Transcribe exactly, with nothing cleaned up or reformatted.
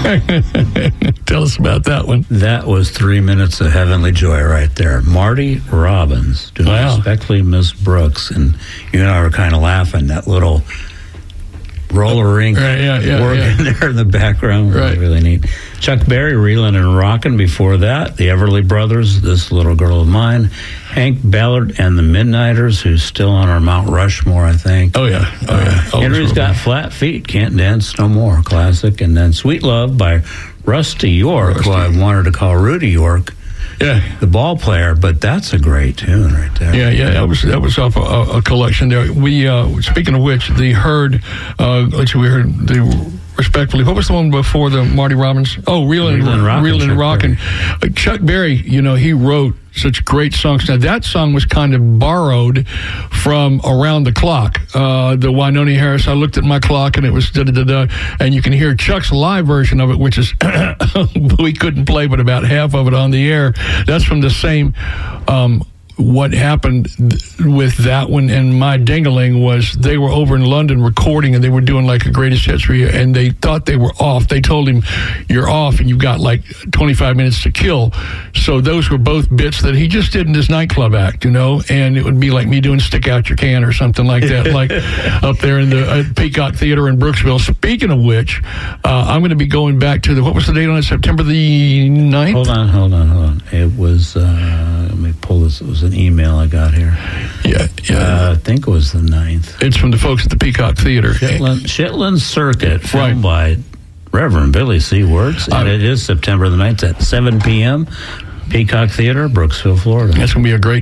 Tell us about that one. That was three minutes of heavenly joy right there. Marty Robbins doing Wow. Respectfully Miss Brooks. And you and I were kind of laughing. That little roller rink right, yeah, yeah, working yeah. there in the background. Right. Really neat. Chuck Berry, Reelin' and Rockin' before that. The Everly Brothers, This Little Girl of Mine. Hank Ballard and the Midnighters, who's still on our Mount Rushmore, I think. Oh, yeah. Oh, yeah. Uh, Henry's Got Flat Feet, Can't Dance No More, classic. And then Sweet Love by Rusty York, Rusty. who I wanted to call Rudy York, Yeah. the ball player, but that's a great tune right there. Yeah, yeah, that was that was off a, a collection there. We uh, speaking of which, the Herd, uh, let's see, we heard the Respectfully. What was the one before the Marty Robbins? Oh, Reelin' Reelin' and Rockin', Reelin' and Chuck Rockin'. Uh, Chuck Berry, you know, he wrote such great songs. Now, that song was kind of borrowed from Around the Clock. Uh, the Wynonie Harris, I looked at my clock and it was da-da-da-da. And you can hear Chuck's live version of it, which is, we couldn't play but about half of it on the air. That's from the same, um, what happened with that one and My Dingaling was they were over in London recording and they were doing like a greatest hits for you and they thought they were off. They told him, you're off and you've got like twenty-five minutes to kill. So those were both bits that he just did in his nightclub act, you know, and it would be like me doing Stick Out Your Can or something like that, like up there in the uh, Peacock Theater in Brooksville. Speaking of which, uh, I'm going to be going back to the, what was the date on it? September the ninth? Hold on, hold on, hold on. It was, uh, let me pull this. It was an email I got here. Yeah, yeah. Uh, I think it was the ninth. It's from the folks at the Peacock Theater. Shetland, Shetland Circuit, filmed by Reverend Billy C. Wirtz, and Uh, it is September the ninth at seven p.m. Peacock Theater, Brooksville, Florida. That's going to be a great